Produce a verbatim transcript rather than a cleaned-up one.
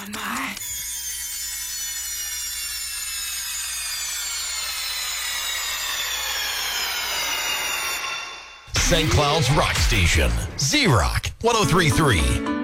on my... Saint Cloud's Rock Station. Z-Rock one oh three point three.